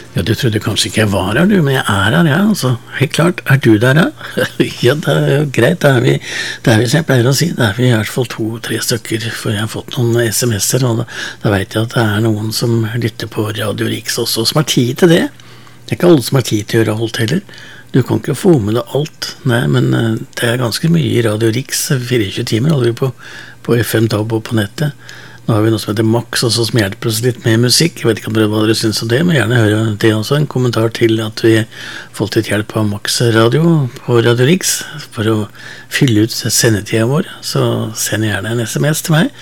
Ja, du trodde kanskje ikke jeg var her, du, men jeg er her, ja, altså. Helt klart, er du der, ja? Ja, det er jo greit, det er vi som jeg pleier å si, det er vi i hvert fall 2-3 stykker, for jeg har fått noen sms'er, og da vet jeg at det er noen som lytter på Radio Riks også, som har tid til det. Det er ikke alle som har tid til å gjøre alt heller. Du kan ikke få med deg alt, nei, men det er ganske mye i Radio Riks, 24 timer holder vi på FM-DAB og på nettet. Nå har vi noe som heter Max også, som hjelper oss litt med musikk. Jeg vet ikke hva dere synes om det, men gjerne høre det også. En kommentar til at vi har fått litt hjelp av Max Radio på Radio Riks for å fylle ut sendetiden vår. Så send gjerne en SMS til meg.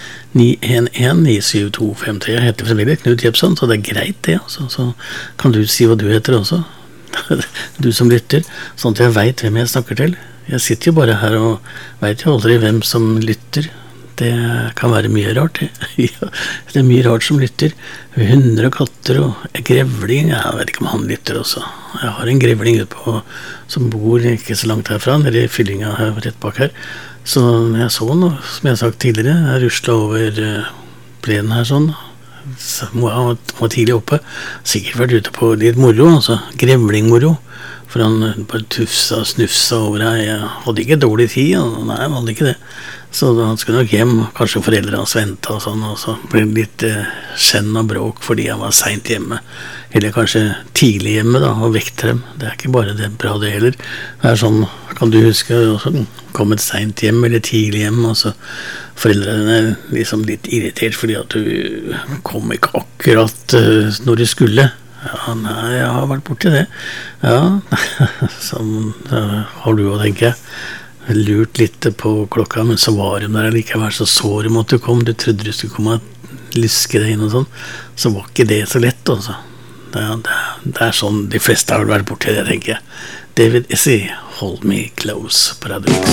911-97253. Jeg heter fremdeles Knut Jepson, så det er greit det. Altså. Så kan du si hva du heter også. Du som lytter, sånn at jeg vet hvem jeg snakker til. Jeg sitter jo bare her og vet jo aldri hvem som lytter. Det kan være mye rart. Ja, det er mye rart som lytter. Hunder og katter og grevling. Jeg vet ikke om han lytter også. Jeg har en grevling ute på som bor ikke så langt herfra, nede i fyllinga her, rett bak her. Så jeg så noe, som jeg har sagt tidligere, jeg ruslet over plenen her sånn. Så han var tidlig oppe. Sikkert vært ute på litt moro, altså grevlingmoro. For han bare tufsa og snufsa over her. Jeg hadde ikke dårlig tid, nei, han hadde ikke det. Så han skulle nok hjem, kanskje foreldre hans ventet og sånn, og så ble det litt skjenn og bråk fordi han var sent hjemme. Eller kanskje tidlig hjemme da, og vekte dem. Det er ikke bare det bra det heller. Det er sånn, kan du huske, kommet sent hjem eller tidlig hjem, og så foreldrene er liksom litt irritert fordi at du kom ikke akkurat når du skulle. Ja, nei, jeg har vært borti det. Ja, sånn har du også, tenker jeg. Lurt litt på klokka, men så var de der likevel, så de at du kom. Du trodde du skulle komme og lyske deg inn og sånn. Så var ikke det så lett, altså. Det er sånn de fleste har vært borti det, tenker jeg. David Issy, Hold Me Close på Radio Riks.